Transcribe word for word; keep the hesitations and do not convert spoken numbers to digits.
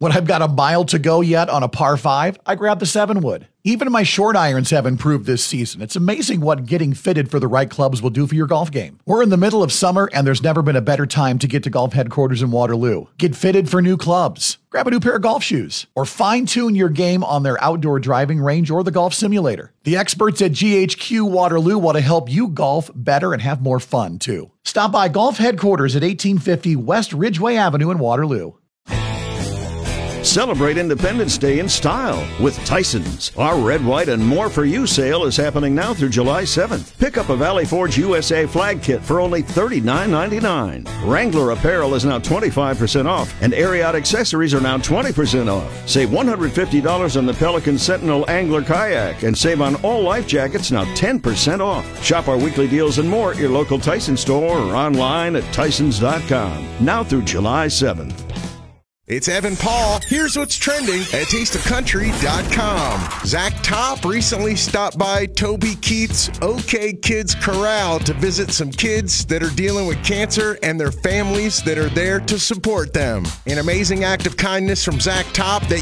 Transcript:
When I've got a mile to go yet on a par five, I grab the seven wood. Even my short irons have improved this season. It's amazing what getting fitted for the right clubs will do for your golf game. We're in the middle of summer, and there's never been a better time to get to Golf Headquarters in Waterloo. Get fitted for new clubs. Grab a new pair of golf shoes. Or fine-tune your game on their outdoor driving range or the golf simulator. The experts at G H Q Waterloo want to help you golf better and have more fun, too. Stop by Golf Headquarters at eighteen fifty West Ridgeway Avenue in Waterloo. Celebrate Independence Day in style with Tyson's. Our Red, White, and More for You sale is happening now through July seventh. Pick up a Valley Forge U S A flag kit for only thirty-nine ninety-nine. Wrangler apparel is now twenty-five percent off, and Ariat accessories are now twenty percent off. Save one hundred fifty dollars on the Pelican Sentinel Angler Kayak, and save on all life jackets, now ten percent off. Shop our weekly deals and more at your local Tyson store or online at tysons dot com. Now through July seventh. It's Evan Paul. Here's what's trending at taste of country dot com. Zach Top recently stopped by Toby Keith's OK Kids Corral to visit some kids that are dealing with cancer and their families that are there to support them. An amazing act of kindness from Zach Top that